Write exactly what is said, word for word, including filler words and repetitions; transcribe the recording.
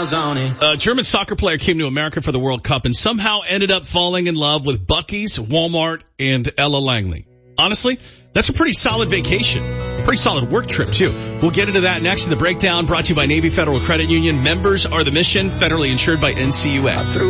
was on it. A German soccer player came to America for the World Cup and somehow ended up falling in love with Buc-ee's, Walmart, and Ella Langley. Honestly, that's a pretty solid vacation. Pretty solid work trip, too. We'll get into that next in the breakdown, brought to you by Navy Federal Credit Union. Members are the mission, federally insured by N C U A.